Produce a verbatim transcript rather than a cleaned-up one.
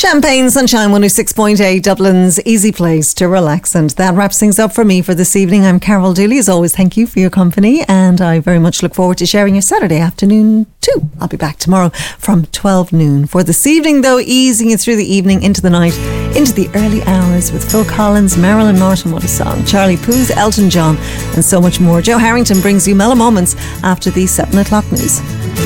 Champagne Sunshine one oh six point eight, Dublin's easy place to relax. And that wraps things up for me for this evening. I'm Carol Dooley. As always, thank you for your company, and I very much look forward to sharing your Saturday afternoon too. I'll be back tomorrow from twelve noon. For this evening, though, easing you through the evening into the night, into the early hours with Phil Collins, Marilyn Martin, what a song, Charlie Puth, Elton John, and so much more. Joe Harrington brings you Mellow Moments after the seven o'clock news.